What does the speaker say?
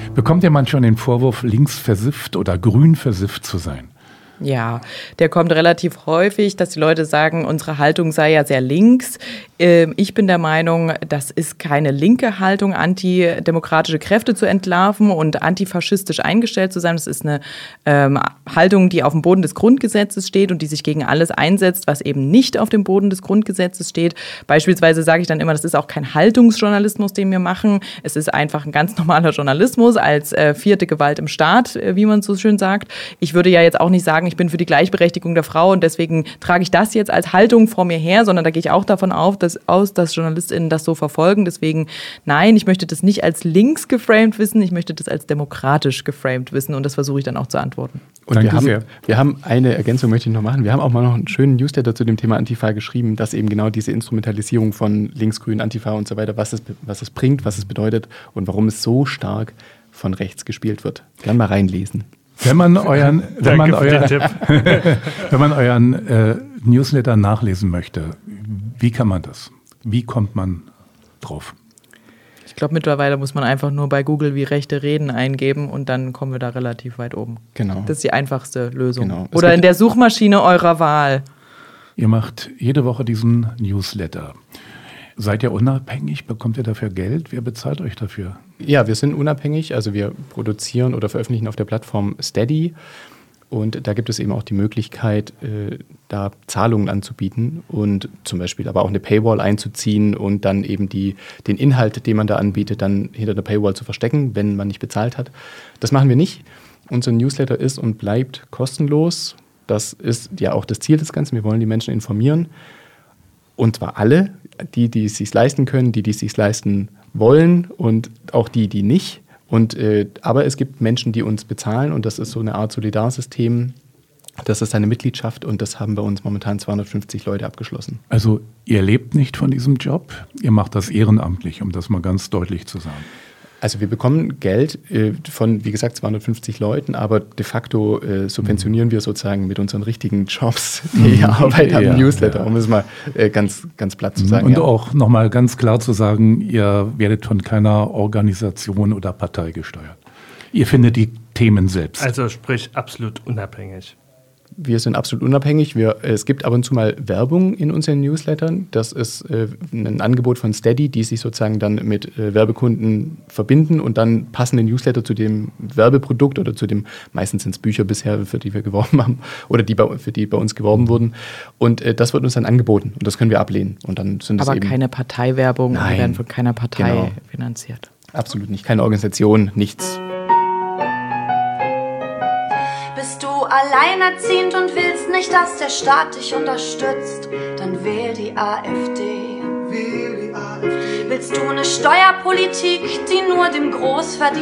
Bekommt ihr manchmal den Vorwurf, links versifft oder grün versifft zu sein? Ja, der kommt relativ häufig, dass die Leute sagen, unsere Haltung sei ja sehr links. Ich bin der Meinung, das ist keine linke Haltung, antidemokratische Kräfte zu entlarven und antifaschistisch eingestellt zu sein. Das ist eine Haltung, die auf dem Boden des Grundgesetzes steht und die sich gegen alles einsetzt, was eben nicht auf dem Boden des Grundgesetzes steht. Beispielsweise sage ich dann immer, das ist auch kein Haltungsjournalismus, den wir machen. Es ist einfach ein ganz normaler Journalismus als vierte Gewalt im Staat, wie man so schön sagt. Ich würde ja jetzt auch nicht sagen, ich bin für die Gleichberechtigung der Frau und deswegen trage ich das jetzt als Haltung vor mir her, sondern da gehe ich auch davon aus, dass JournalistInnen das so verfolgen. Deswegen, nein, ich möchte das nicht als links geframed wissen, ich möchte das als demokratisch geframed wissen und das versuche ich dann auch zu antworten. Und wir haben eine Ergänzung, möchte ich noch machen. Wir haben auch mal noch einen schönen Newsletter zu dem Thema Antifa geschrieben, dass eben genau diese Instrumentalisierung von linksgrün, Antifa und so weiter, was es bringt, was es bedeutet und warum es so stark von rechts gespielt wird. Gerne mal reinlesen. Wenn man euren Newsletter nachlesen möchte, wie kann man das? Wie kommt man drauf? Ich glaube, mittlerweile muss man einfach nur bei Google wie Rechte reden eingeben und dann kommen wir da relativ weit oben. Genau. Das ist die einfachste Lösung. Genau. Oder in der Suchmaschine eurer Wahl. Ihr macht jede Woche diesen Newsletter. Seid ihr unabhängig? Bekommt ihr dafür Geld? Wer bezahlt euch dafür? Ja, wir sind unabhängig. Also wir produzieren oder veröffentlichen auf der Plattform Steady. Und da gibt es eben auch die Möglichkeit, da Zahlungen anzubieten und zum Beispiel aber auch eine Paywall einzuziehen und dann eben den Inhalt, den man da anbietet, dann hinter der Paywall zu verstecken, wenn man nicht bezahlt hat. Das machen wir nicht. Unser Newsletter ist und bleibt kostenlos. Das ist ja auch das Ziel des Ganzen. Wir wollen die Menschen informieren. Und zwar alle, die es sich leisten können, die es sich leisten wollen und auch die nicht. Aber es gibt Menschen, die uns bezahlen und das ist so eine Art Solidarsystem. Das ist eine Mitgliedschaft und das haben bei uns momentan 250 Leute abgeschlossen. Also ihr lebt nicht von diesem Job, ihr macht das ehrenamtlich, um das mal ganz deutlich zu sagen. Also wir bekommen Geld von, wie gesagt, 250 Leuten, aber de facto subventionieren wir sozusagen mit unseren richtigen Jobs die Arbeit am Newsletter, um es mal ganz, ganz platt zu sagen. Und auch nochmal ganz klar zu sagen, ihr werdet von keiner Organisation oder Partei gesteuert. Ihr findet die Themen selbst. Also sprich absolut unabhängig. Wir sind absolut unabhängig. Es gibt ab und zu mal Werbung in unseren Newslettern. Das ist ein Angebot von Steady, die sich sozusagen dann mit Werbekunden verbinden und dann passende Newsletter zu dem Werbeprodukt oder zu dem, meistens sind es Bücher bisher, für die wir geworben haben oder für die bei uns geworben wurden. Und das wird uns dann angeboten und das können wir ablehnen. Und dann sind aber eben keine Parteiwerbung, Nein, wir werden von keiner Partei finanziert. Absolut nicht. Keine Organisation, nichts. Bist du alleinerziehend und willst nicht, dass der Staat dich unterstützt, dann wähl die AfD. Willst du eine Steuerpolitik, die nur dem Großverdiener